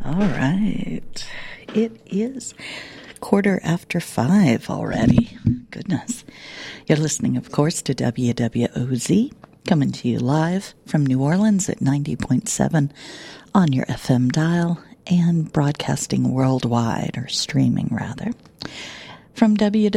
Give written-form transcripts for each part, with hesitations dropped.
All right. It is 5:15 already. Goodness. You're listening, of course, to WWOZ, coming to you live from New Orleans at 90.7 on your FM dial and broadcasting worldwide, or streaming rather, from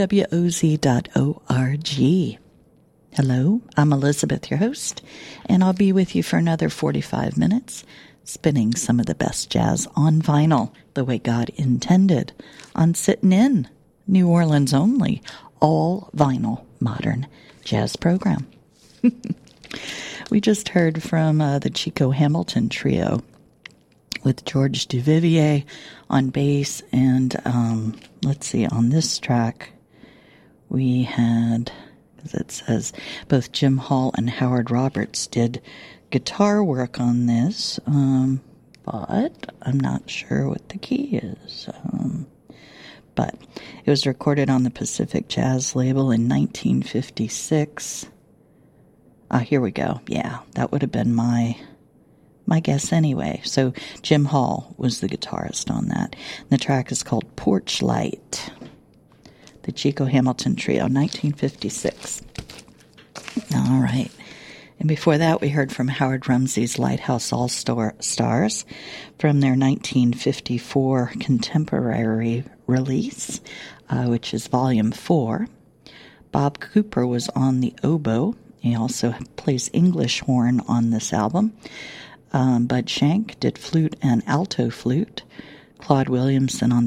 www.oz.org. Hello, I'm Elizabeth, your host, and I'll be with you for another 45 minutes, spinning some of the best jazz on vinyl, the way God intended, on Sittin' In, New Orleans only, all vinyl modern jazz program. We just heard from the Chico Hamilton Trio with George Duvivier on bass, and let's see, on this track we had, as it says, both Jim Hall and Howard Roberts did guitar work on this, but I'm not sure what the key is. But it was recorded on the Pacific Jazz label in 1956. Here we go. Yeah, that would have been my guess anyway. So Jim Hall was the guitarist on that. And the track is called Porch Light. The Chico Hamilton Trio, 1956. All right. And before that, we heard from Howard Rumsey's Lighthouse All-Stars from their 1954 contemporary release, which is Volume 4. Bob Cooper was on the oboe. He also plays English horn on this album. Bud Shank did flute and alto flute. Claude Williamson on